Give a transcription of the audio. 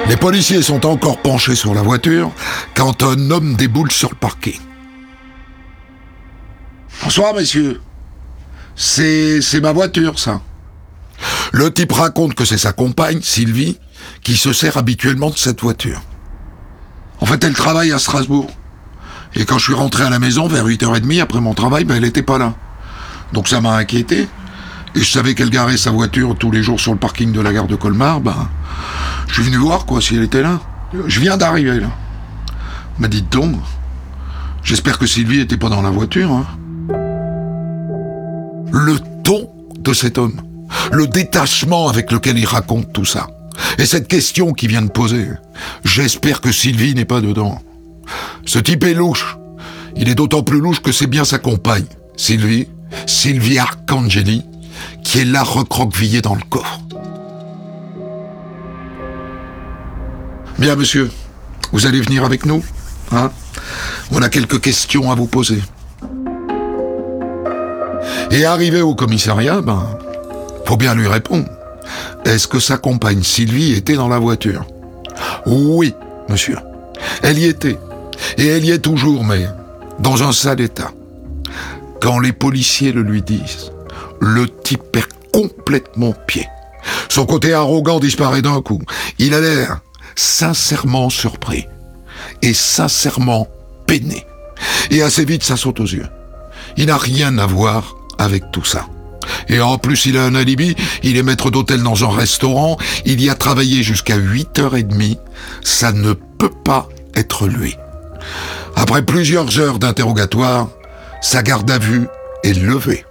Les policiers sont encore penchés sur la voiture quand un homme déboule sur le parking. « Bonsoir, messieurs. C'est ma voiture, ça. » Le type raconte que c'est sa compagne, Sylvie, qui se sert habituellement de cette voiture. En fait, elle travaille à Strasbourg. Et quand je suis rentré à la maison vers 8h30 après mon travail, elle était pas là. Donc ça m'a inquiété. Et je savais qu'elle garait sa voiture tous les jours sur le parking de la gare de Colmar. Je suis venu voir si elle était là. Je viens d'arriver là. Elle m'a dit donc, j'espère que Sylvie était pas dans la voiture. Hein. Le ton de cet homme, le détachement avec lequel il raconte tout ça, et cette question qu'il vient de poser, j'espère que Sylvie n'est pas dedans. Ce type est louche. Il est d'autant plus louche que c'est bien sa compagne, Sylvie Arcangeli, qui est là recroquevillée dans le coffre. Bien, monsieur, vous allez venir avec nous, hein? On a quelques questions à vous poser. Et arrivé au commissariat, faut bien lui répondre. Est-ce que sa compagne Sylvie était dans la voiture? Oui, monsieur. Elle y était. Et elle y est toujours, mais dans un sale état. Quand les policiers le lui disent, le type perd complètement pied. Son côté arrogant disparaît d'un coup. Il a l'air sincèrement surpris et sincèrement peiné. Et assez vite, ça saute aux yeux. Il n'a rien à voir avec tout ça. Et en plus, il a un alibi, il est maître d'hôtel dans un restaurant, il y a travaillé jusqu'à 8h30, ça ne peut pas être lui. Après plusieurs heures d'interrogatoire, sa garde à vue est levée.